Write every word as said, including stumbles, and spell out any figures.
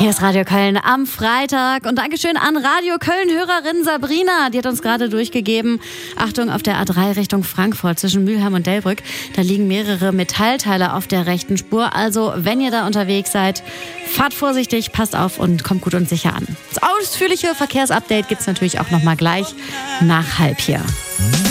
Hier ist Radio Köln am Freitag und Dankeschön an Radio Köln-Hörerin Sabrina. Die hat uns gerade durchgegeben, Achtung, auf der A drei Richtung Frankfurt zwischen Mülheim und Delbrück, da liegen mehrere Metallteile auf der rechten Spur. Also, wenn ihr da unterwegs seid, fahrt vorsichtig, passt auf und kommt gut und sicher an. Das ausführliche Verkehrsupdate gibt es natürlich auch nochmal gleich nach halb hier.